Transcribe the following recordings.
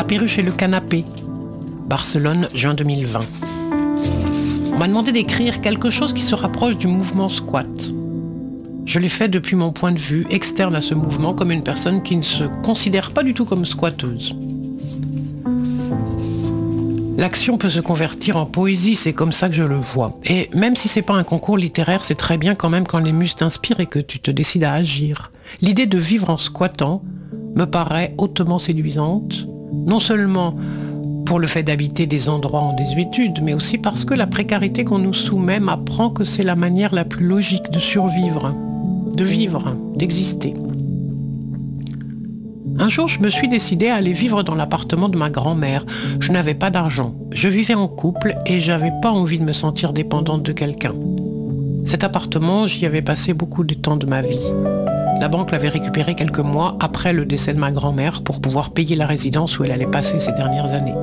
La perruche et le canapé. Barcelone, juin 2020. On m'a demandé d'écrire quelque chose qui se rapproche du mouvement squat. Je l'ai fait depuis mon point de vue externe à ce mouvement, comme une personne qui ne se considère pas du tout comme squatteuse. L'action peut se convertir en poésie, c'est comme ça que je le vois. Et même si c'est pas un concours littéraire, c'est très bien quand même quand les muses t'inspirent et que tu te décides à agir. L'idée de vivre en squattant me paraît hautement séduisante, non seulement pour le fait d'habiter des endroits en désuétude, mais aussi parce que la précarité qu'on nous soumet m'apprend que c'est la manière la plus logique de survivre, de vivre, d'exister. Un jour, je me suis décidée à aller vivre dans l'appartement de ma grand-mère. Je n'avais pas d'argent. Je vivais en couple et j'avais pas envie de me sentir dépendante de quelqu'un. Cet appartement, j'y avais passé beaucoup de temps de ma vie. La banque l'avait récupéré quelques mois après le décès de ma grand-mère pour pouvoir payer la résidence où elle allait passer ses dernières années.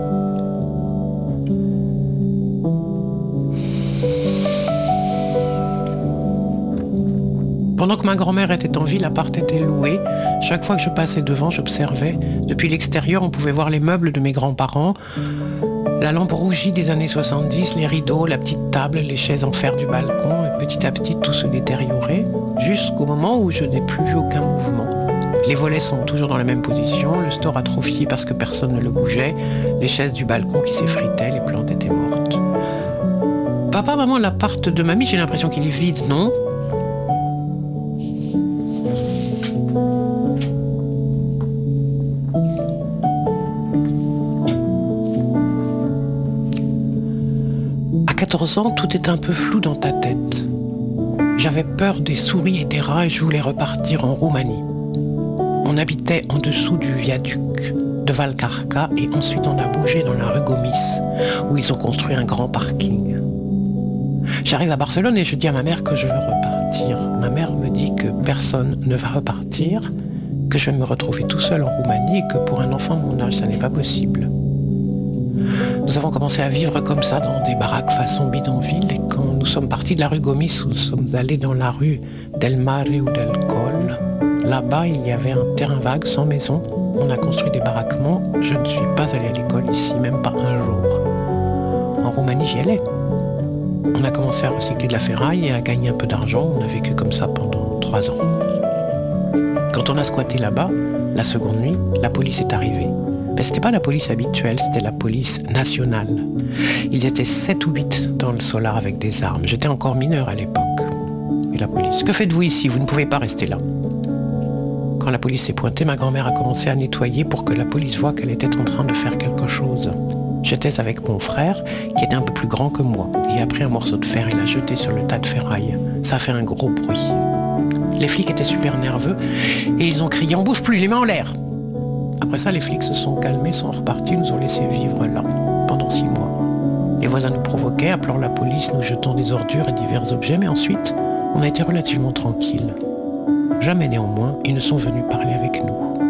Pendant que ma grand-mère était en vie, l'appart était loué. Chaque fois que je passais devant, j'observais. Depuis l'extérieur, on pouvait voir les meubles de mes grands-parents, la lampe rougie des années 70, les rideaux, la petite table, les chaises en fer du balcon, et petit à petit tout se détériorait, jusqu'au moment où je n'ai plus vu aucun mouvement. Les volets sont toujours dans la même position, le store atrophié parce que personne ne le bougeait, les chaises du balcon qui s'effritaient, les plantes étaient mortes. Papa, maman, l'appart de mamie, j'ai l'impression qu'il est vide, non ? À 14 ans, tout est un peu flou dans ta tête. J'avais peur des souris et des rats et je voulais repartir en Roumanie. On habitait en dessous du viaduc de Valcarca et ensuite on a bougé dans la rue Gomis où ils ont construit un grand parking. J'arrive à Barcelone et je dis à ma mère que je veux repartir. Ma mère me dit que personne ne va repartir, que je vais me retrouver tout seul en Roumanie et que pour un enfant de mon âge, ça n'est pas possible. Nous avons commencé à vivre comme ça dans des baraques façon bidonville et quand nous sommes partis de la rue Gomis, nous sommes allés dans la rue del Mare ou del Coll. Là-bas, il y avait un terrain vague sans maison. On a construit des baraquements. Je ne suis pas allé à l'école ici, même pas un jour. En Roumanie, j'y allais. On a commencé à recycler de la ferraille et à gagner un peu d'argent. On a vécu comme ça pendant 3 ans. Quand on a squatté là-bas, la seconde nuit, la police est arrivée. Mais c'était pas la police habituelle, c'était la police nationale. Ils étaient 7 ou 8 dans le solar avec des armes. J'étais encore mineur à l'époque. Et la police, que faites-vous ici? Vous ne pouvez pas rester là. Quand la police s'est pointée, ma grand-mère a commencé à nettoyer pour que la police voie qu'elle était en train de faire quelque chose. J'étais avec mon frère, qui était un peu plus grand que moi. Il a pris un morceau de fer et l'a jeté sur le tas de ferraille. Ça a fait un gros bruit. Les flics étaient super nerveux et ils ont crié « On bouge plus, les mains en l'air !» Après ça, les flics se sont calmés, sont repartis, nous ont laissé vivre là, pendant 6 mois. Les voisins nous provoquaient, appelant la police, nous jetant des ordures et divers objets, mais ensuite, on a été relativement tranquille. Jamais néanmoins, ils ne sont venus parler avec nous.